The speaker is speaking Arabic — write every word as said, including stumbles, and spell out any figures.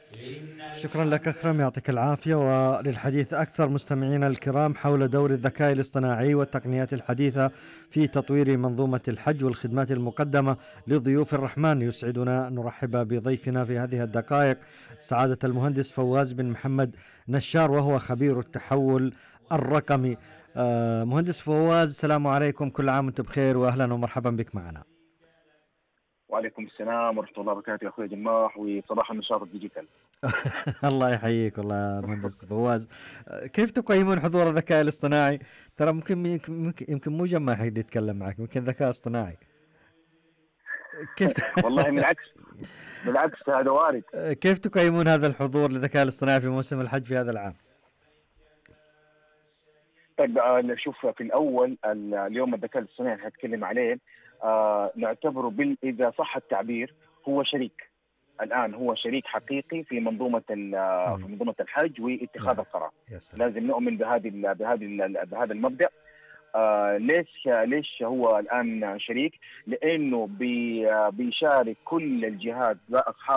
شكرا لك أكرم، يعطيك العافية. وللحديث أكثر مستمعينا الكرام حول دور الذكاء الاصطناعي والتقنيات الحديثة في تطوير منظومة الحج والخدمات المقدمة لضيوف الرحمن، يسعدنا أن نرحب بضيفنا في هذه الدقائق سعادة المهندس فواز بن محمد نشار، وهو خبير التحول الرقمي. آه، مهندس فواز، السلام عليكم، كل عام وانت بخير وأهلا ومرحبا بك معنا. وعليكم السلام ورحمة الله وبركاته يا أخوي جماح، وصباح النشاط الديجيتال. الله يحييك والله يا مهندس فواز. كيف تقيمون حضور الذكاء الاصطناعي؟ ترى ممكن يمكن يمكن مو جمع حد يتكلم معك، يمكن ذكاء اصطناعي. كيف ت... والله بالعكس، بالعكس هذا وارد. كيف تقيمون هذا الحضور للذكاء الاصطناعي في موسم الحج في هذا العام؟ طيب آه، شوف، في الأول ال- اليوم الذكاء الاصطناعي اللي هتكلم عليه آه نعتبره بال إذا صح التعبير هو شريك. الآن هو شريك حقيقي في منظومة ال- آه، في مم. منظومة الحج واتخاذ نعم. القرار. يا سلام. لازم نؤمن بهذه ال- بهذه ال- بهذا المبدأ. آه ليش ليش هو الآن شريك؟ لأنه بي- آه، بيشارك كل الجهات، لا أصحاب